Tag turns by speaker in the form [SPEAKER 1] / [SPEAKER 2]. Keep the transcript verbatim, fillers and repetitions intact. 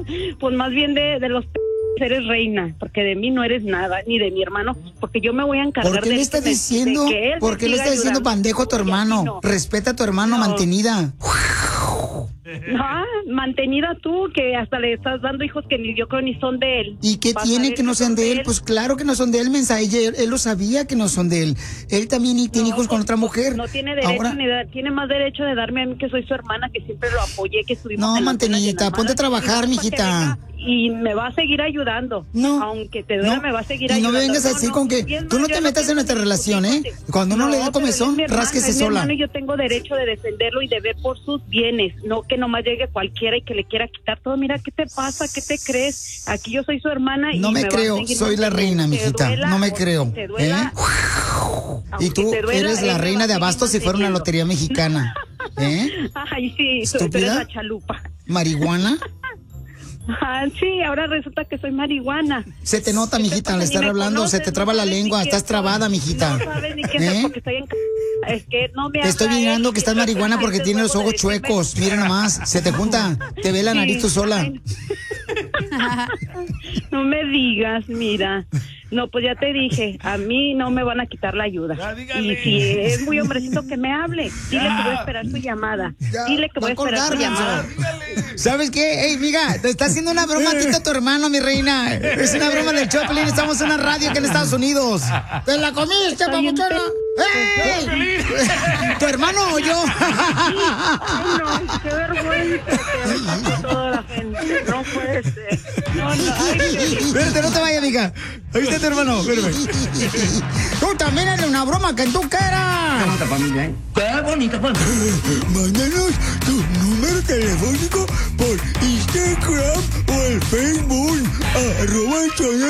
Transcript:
[SPEAKER 1] Pues más bien de, de los p... eres reina, porque de mí no eres nada, ni de mi hermano, porque yo me voy a encargar de...
[SPEAKER 2] ¿Por qué le estás diciendo,
[SPEAKER 1] de que él
[SPEAKER 2] ¿por qué le estás diciendo pandejo a tu hermano? No. Respeta a tu hermano, no. Mantenida.
[SPEAKER 1] No, mantenida tú, que hasta le estás dando hijos que ni yo creo ni son de él.
[SPEAKER 2] ¿Y qué tiene que no sean de él? él? Pues claro que no son de él, mensaje. Él, él lo sabía que no son de él. Él también no, tiene hijos con otra mujer.
[SPEAKER 1] No tiene derecho, Ahora... ni de, tiene más derecho de darme a mí que soy su hermana, que siempre lo apoyé, que estuvimos...
[SPEAKER 2] No, mantenidita, ponte a trabajar, mijita.
[SPEAKER 1] Y me va a seguir ayudando.
[SPEAKER 2] No.
[SPEAKER 1] Aunque te duele,
[SPEAKER 2] no,
[SPEAKER 1] me va a seguir
[SPEAKER 2] y
[SPEAKER 1] ayudando.
[SPEAKER 2] Y no me vengas a decir no, con que
[SPEAKER 1] no,
[SPEAKER 2] tú no te metas en nuestra relación, ¿eh? Cuando uno no, le da comezón, rásquese sola.
[SPEAKER 1] Y yo tengo derecho de defenderlo y de ver por sus bienes. No que nomás llegue cualquiera y que le quiera quitar todo. Mira, ¿qué te pasa? ¿Qué te crees? Aquí yo soy su hermana y
[SPEAKER 2] no me,
[SPEAKER 1] me
[SPEAKER 2] creo, soy la reina, mijita. No me creo.
[SPEAKER 1] Te duela,
[SPEAKER 2] ¿eh? Y tú eres la reina de Abasto si fuera una lotería mexicana. ¿Eh?
[SPEAKER 1] Ay, sí,
[SPEAKER 2] ¿Estúpida?
[SPEAKER 1] Tú eres la chalupa.
[SPEAKER 2] ¿Marihuana?
[SPEAKER 1] Ah, sí, ahora resulta que soy marihuana.
[SPEAKER 2] Se te nota, mijita, le estar hablando, conoces, se te traba no la lengua, estás trabada, mijita.
[SPEAKER 1] No sabes ni qué ¿Eh? Es porque estoy en... Es que no me
[SPEAKER 2] te estoy mirando que estás marihuana porque tienes los ojos chuecos. Mira nomás, se te junta, te ve la nariz sí. tú sola.
[SPEAKER 1] No me digas, mira. No, pues ya te dije, a mí no me van a quitar la ayuda. Ya, y si es muy hombrecito que me hable, dile ya. que voy a esperar su llamada. Ya. Dile que voy a esperar su llamada.
[SPEAKER 2] ¿Sabes qué? Ey, amiga, te está haciendo una broma a tu hermano, mi reina. Es una broma del Choplin, estamos en una radio aquí en Estados Unidos. ¿Te la comiste, papuchona? ¡Ey! ¿Tu hermano o yo?
[SPEAKER 1] Ay, no, qué vergüenza. Toda la gente. No puede ser. No, no, ay,
[SPEAKER 2] espérate, no te vayas, amiga. Ahí está tu hermano, espérame. Tú también eres una broma que tú quieras.
[SPEAKER 3] Qué bonita familia, ¿eh? Qué bonita familia.
[SPEAKER 2] Mándanos tu número telefónico por Instagram o el Facebook. Arroba el